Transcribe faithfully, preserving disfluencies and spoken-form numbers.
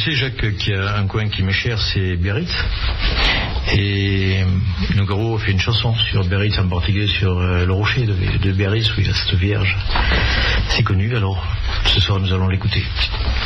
sais, Jacques, qu'il y a un coin qui m'est cher, c'est Biarritz. Et Nougaro a fait une chanson sur Biarritz, en particulier sur euh, le rocher de, de Biarritz, où il y a cette vierge. C'est connu, alors ce soir nous allons l'écouter.